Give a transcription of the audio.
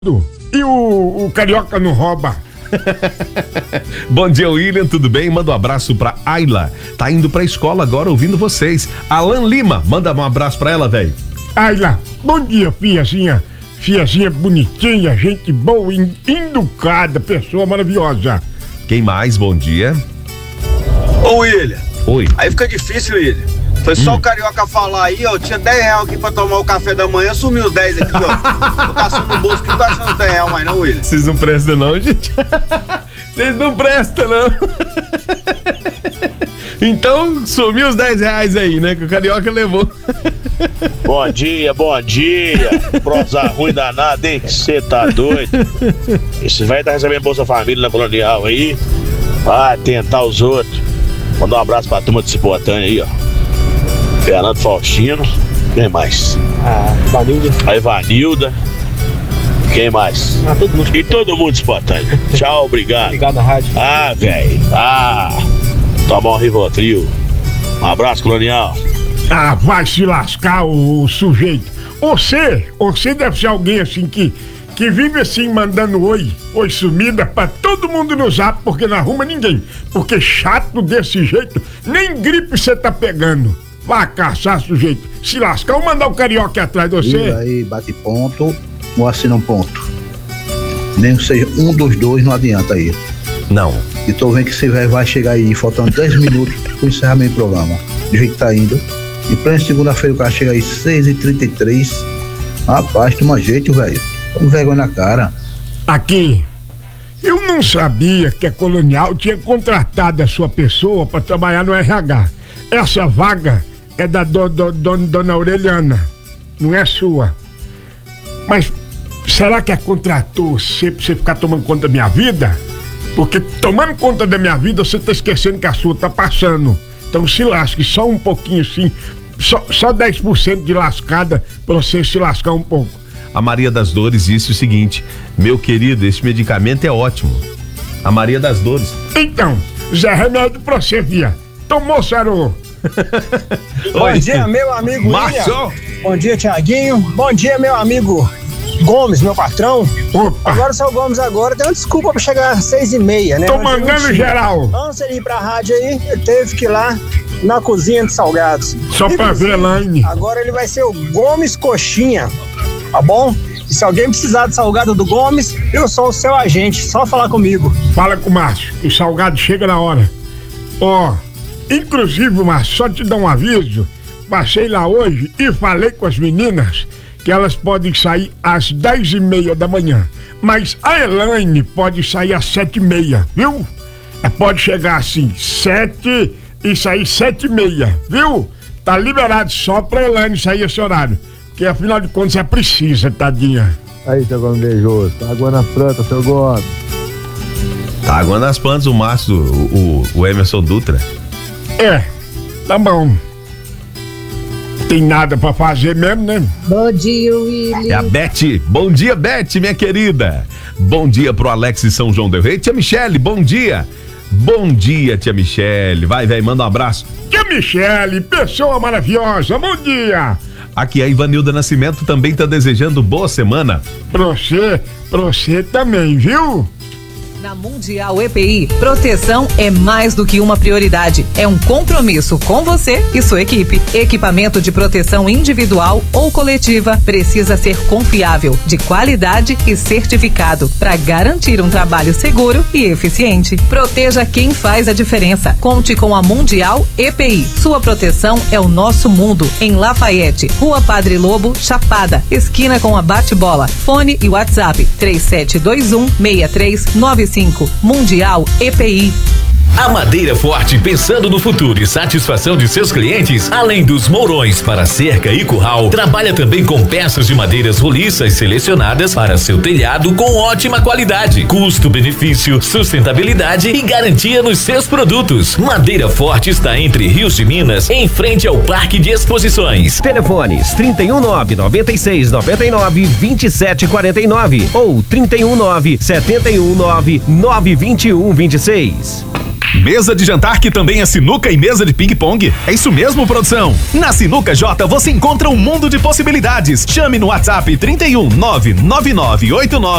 E o Carioca não rouba. Bom dia, William, tudo bem? Manda um abraço pra Ayla. Tá indo pra escola agora ouvindo vocês. Alan Lima, manda um abraço pra ela, velho. Ayla, bom dia, filhazinha. Filhazinha bonitinha, gente boa, educada, pessoa maravilhosa. Quem mais? Bom dia. Ô, William. Oi. Aí fica difícil, William. Foi só o Carioca falar aí, ó. Eu tinha 10 reais aqui pra tomar o café da manhã, sumiu os 10 aqui, ó. Tô caçando no bolso que não tá achando 10 reais mais, não, William. Vocês não prestam, não, gente? Vocês não prestam, não. Então, sumiu os 10 reais aí, né? Que o Carioca levou. Bom dia, bom dia. Prosa ruim danada, hein? Você tá doido? Esse velho tá recebendo Bolsa Família na Colonial aí. Vai tentar os outros. Mandar um abraço pra turma de Cipotânea aí, ó. Fernando Faustino. Quem mais? Vanilda. A Ivanilda. Quem mais? Todo mundo. E todo mundo de Cipotânea. Tchau, obrigado. Obrigado na rádio. Velho. Toma um Rivotril. Um abraço, Colonial. Vai se lascar o sujeito. Você deve ser alguém assim que vive assim mandando oi sumida pra todo mundo no zap, porque não arruma ninguém. Porque chato desse jeito, nem gripe você tá pegando. Vai caçar, sujeito. Se lascar ou mandar o Carioca atrás de você. E aí, bate ponto ou assina um ponto. Nem que seja um dos dois, não adianta aí. Não. E tô vendo que esse velho vai chegar aí faltando 10 minutos pro encerramento do programa. Do jeito que tá indo. E pra segunda-feira o cara chega aí 6h33. Rapaz, toma jeito, velho. Com vergonha na cara. Aqui, eu não sabia que a Colonial tinha contratado a sua pessoa pra trabalhar no RH. Essa vaga é da dona Aureliana, não é sua. Mas será que a contratou você pra você ficar tomando conta da minha vida? Porque tomando conta da minha vida, você tá esquecendo que a sua tá passando. Então se lasque só um pouquinho assim, só 10% de lascada pra você se lascar um pouco. A Maria das Dores disse o seguinte: meu querido, esse medicamento é ótimo. A Maria das Dores. Então, Zé Remédio pra você, via. Tomou, sarou. Bom dia, meu amigo William. Bom dia, Tiaguinho. Bom dia, meu amigo Gomes, meu patrão. Opa. Agora o seu Gomes tem uma desculpa pra chegar às 6h30, né? Tô mandando geral. Antes de ir pra rádio aí, ele teve que ir lá na cozinha de salgados. Só pra ver, Elaine. Agora ele vai ser o Gomes Coxinha, tá bom? E se alguém precisar de salgado do Gomes, eu sou o seu agente, só falar comigo. Fala com o Márcio, o salgado chega na hora. Inclusive, Márcio, só te dar um aviso, passei lá hoje e falei com as meninas que elas podem sair às 10h30 da manhã, mas a Elaine pode sair às 7h30, viu? Ela pode chegar assim, 7 e sair 7h30, viu? Tá liberado só pra Elaine sair esse horário, porque afinal de contas é precisa, tadinha. Aí, seu Gomes beijoso, tá aguando as plantas, seu Gomes. Tá aguando as plantas o Márcio, o Emerson Dutra. Tá bom. Tem nada pra fazer mesmo, né? Bom dia, William. É a Beth. Bom dia, Beth, minha querida. Bom dia pro Alex de São João del Rei. Tia Michele, bom dia. Bom dia, tia Michele. Vai, velho, manda um abraço. Tia Michele, pessoa maravilhosa, bom dia. Aqui a Ivanilda Nascimento também tá desejando boa semana. Pra você também, viu? Na Mundial EPI, proteção é mais do que uma prioridade. É um compromisso com você e sua equipe. Equipamento de proteção individual ou coletiva precisa ser confiável, de qualidade e certificado para garantir um trabalho seguro e eficiente. Proteja quem faz a diferença. Conte com a Mundial EPI. Sua proteção é o nosso mundo. Em Lafayette, Rua Padre Lobo, Chapada, esquina com a Bate-Bola. Fone e WhatsApp 3721-6395. Mundial EPI. A Madeira Forte, pensando no futuro e satisfação de seus clientes, além dos mourões para cerca e curral, trabalha também com peças de madeiras roliças selecionadas para seu telhado com ótima qualidade, custo-benefício, sustentabilidade e garantia nos seus produtos. Madeira Forte está entre Rios de Minas, em frente ao Parque de Exposições. Telefones 319-9699-2749 ou 319-719-921-26. Mesa de jantar que também é sinuca e mesa de ping-pong? É isso mesmo, produção. Na Sinuca J você encontra um mundo de possibilidades. Chame no WhatsApp 31 99989